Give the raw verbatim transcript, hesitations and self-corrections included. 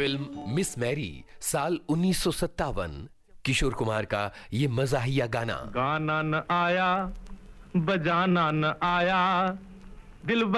Film miss Mary साल उन्नीस सौ सत्तावन, किशोर कुमार का ये मजाहिया गाना। गाना न आया, बजाना न आया, दिल